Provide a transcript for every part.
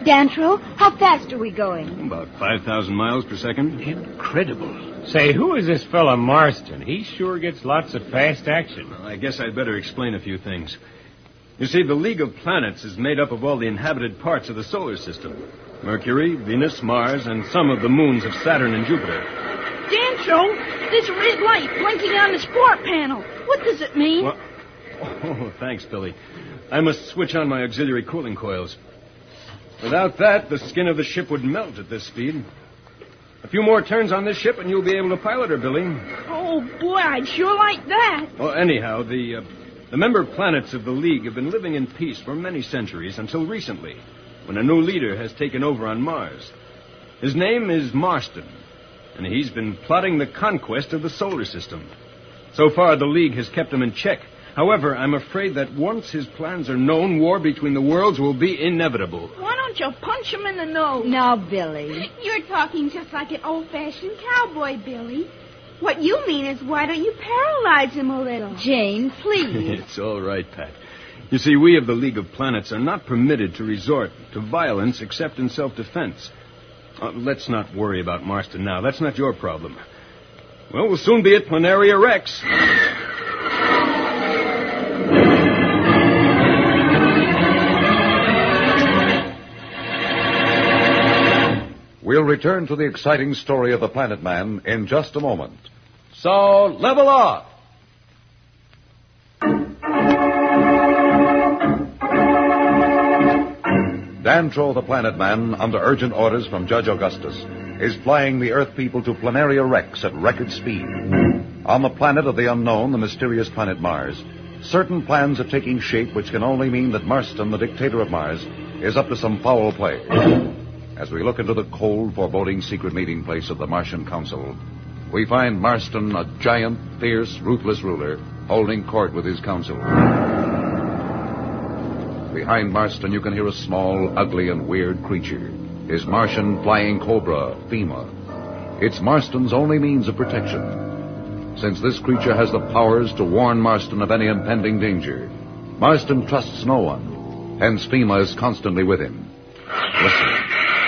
Dantro, how fast are we going? About 5,000 miles per second. Incredible. Say, who is this fella Marston? He sure gets lots of fast action. Well, I guess I'd better explain a few things. You see, the League of Planets is made up of all the inhabited parts of the solar system. Mercury, Venus, Mars, and some of the moons of Saturn and Jupiter. Dantro, there's a red light blinking on the sport panel. What does it mean? Well, oh, thanks, Billy. I must switch on my auxiliary cooling coils. Without that, the skin of the ship would melt at this speed. A few more turns on this ship and you'll be able to pilot her, Billy. Oh, boy, I'd sure like that. Well, anyhow, the member planets of the League have been living in peace for many centuries until recently, when a new leader has taken over on Mars. His name is Marston, and he's been plotting the conquest of the solar system. So far, the League has kept him in check. However, I'm afraid that once his plans are known, war between the worlds will be inevitable. Why don't you punch him in the nose? Now, Billy. You're talking just like an old-fashioned cowboy, Billy. What you mean is, why don't you paralyze him a little? Jane, please. It's all right, Pat. You see, we of the League of Planets are not permitted to resort to violence except in self-defense. Let's not worry about Marston now. That's not your problem. Well, we'll soon be at Planaria Rex. We'll return to the exciting story of the Planet Man in just a moment. So, level off. Dantro the Planet Man, under urgent orders from Judge Augustus, is flying the Earth people to Planaria Rex at record speed. On the planet of the unknown, the mysterious planet Mars, certain plans are taking shape which can only mean that Marston, the dictator of Mars, is up to some foul play. As we look into the cold, foreboding secret meeting place of the Martian Council, we find Marston, a giant, fierce, ruthless ruler, holding court with his council. Behind Marston, you can hear a small, ugly, and weird creature, his Martian flying cobra, FEMA. It's Marston's only means of protection. Since this creature has the powers to warn Marston of any impending danger, Marston trusts no one, hence FEMA is constantly with him. Listen.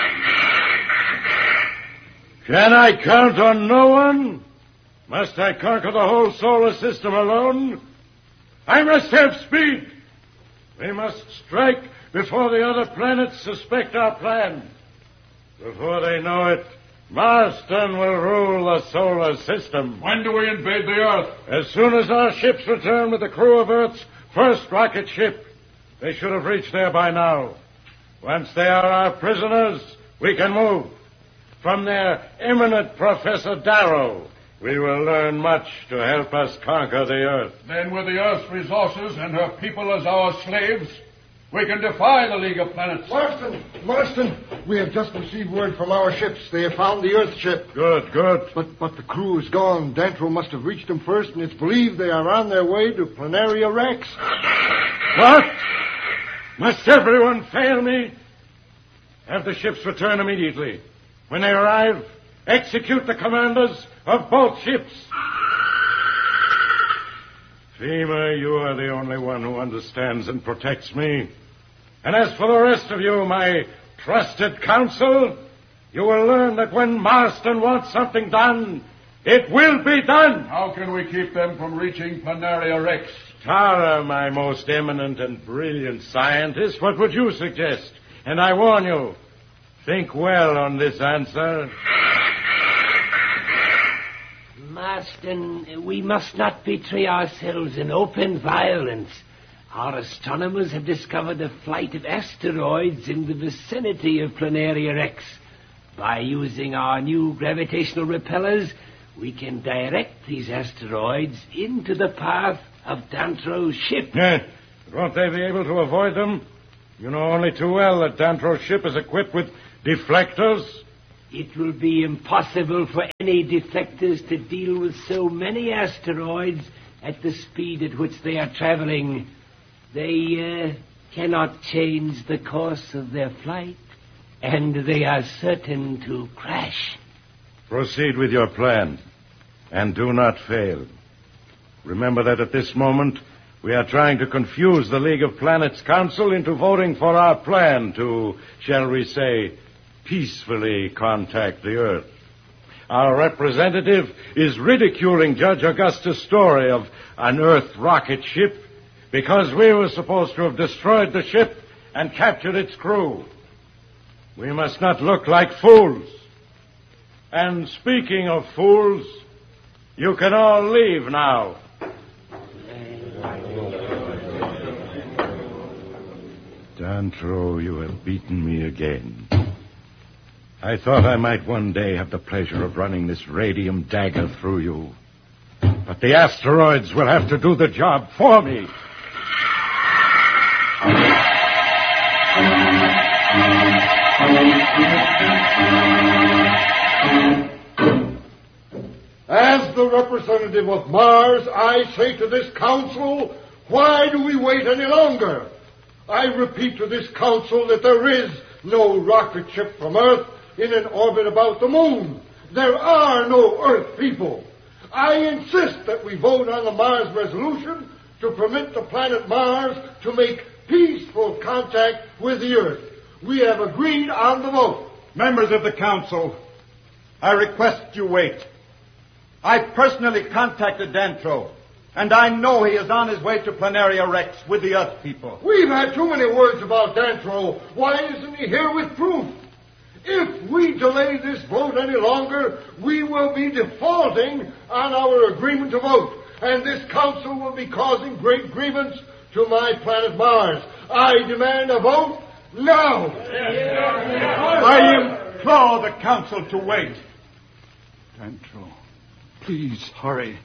Can I count on no one? Must I conquer the whole solar system alone? I must have speed. We must strike before the other planets suspect our plan. Before they know it, Marston will rule the solar system. When do we invade the Earth? As soon as our ships return with the crew of Earth's first rocket ship. They should have reached there by now. Once they are our prisoners, we can move. From their eminent Professor Darrow, we will learn much to help us conquer the Earth. Then with the Earth's resources and her people as our slaves, we can defy the League of Planets. Marston, we have just received word from our ships. They have found the Earth ship. Good. But the crew is gone. Dantro must have reached them first, and it's believed they are on their way to Planaria Rex. What? Must everyone fail me? Have the ships return immediately. When they arrive, execute the commanders of both ships. FEMA, you are the only one who understands and protects me. And as for the rest of you, my trusted council, you will learn that when Marston wants something done, it will be done. How can we keep them from reaching Planaria Rex? Tara, my most eminent and brilliant scientist, what would you suggest? And I warn you, think well on this answer. Marston, we must not betray ourselves in open violence. Our astronomers have discovered a flight of asteroids in the vicinity of Planaria Rex. By using our new gravitational repellers, we can direct these asteroids into the path of Dantro's ship. But won't they be able to avoid them? You know only too well that Dantro's ship is equipped with deflectors. It will be impossible for any deflectors to deal with so many asteroids at the speed at which they are traveling. They cannot change the course of their flight, and they are certain to crash. Proceed with your plan, and do not fail. Remember that at this moment, We are trying to confuse the League of Planets Council into voting for our plan to, shall we say, peacefully contact the Earth. Our representative is ridiculing Judge Augustus' story of an Earth rocket ship because we were supposed to have destroyed the ship and captured its crew. We must not look like fools. And speaking of fools, you can all leave now. Dantro, you have beaten me again. I thought I might one day have the pleasure of running this radium dagger through you. But the asteroids will have to do the job for me. As the representative of Mars, I say to this council, why do we wait any longer? I repeat to this council that there is no rocket ship from Earth in an orbit about the moon. There are no Earth people. I insist that we vote on the Mars resolution to permit the planet Mars to make peaceful contact with the Earth. We have agreed on the vote. Members of the council, I request you wait. I personally contacted Dantro, and I know he is on his way to Planaria Rex with the Earth people. We've had too many words about Dantro. Why isn't he here with proof? If we delay this vote any longer, we will be defaulting on our agreement to vote, and this council will be causing great grievance to my planet Mars. I demand a vote now. I implore the council to wait. Dantro, please hurry.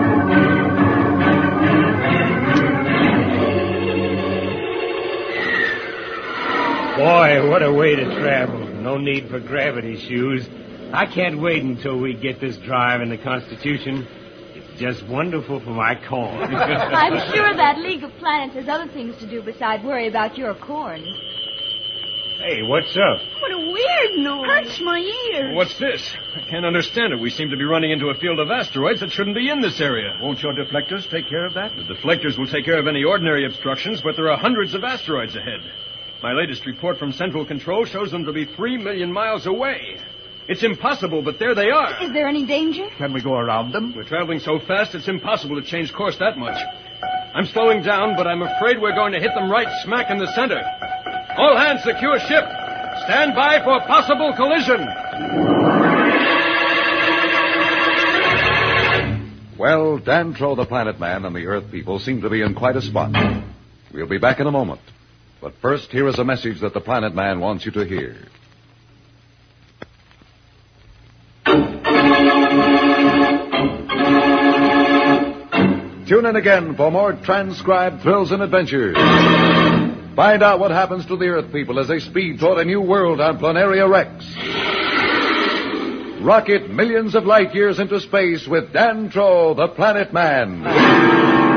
Boy, what a way to travel. No need for gravity shoes. I can't wait until we get this drive in the Constitution. It's just wonderful for my corn. I'm sure that League of Planets has other things to do besides worry about your corn. Hey, what's up? What a weird noise. Hurts my ears. What's this? I can't understand it. We seem to be running into a field of asteroids that shouldn't be in this area. Won't your deflectors take care of that? The deflectors will take care of any ordinary obstructions, but there are hundreds of asteroids ahead. My latest report from Central Control shows them to be 3 million miles away. It's impossible, but there they are. Is there any danger? Can we go around them? We're traveling so fast, it's impossible to change course that much. I'm slowing down, but I'm afraid we're going to hit them right smack in the center. All hands secure ship. Stand by for possible collision. Well, Dantro the Planet Man and the Earth people seem to be in quite a spot. We'll be back in a moment. But first, here is a message that the Planet Man wants you to hear. Tune in again for more transcribed thrills and adventures. Find out what happens to the Earth people as they speed toward a new world on Planaria Rex. Rocket millions of light years into space with Dantro the Planet Man.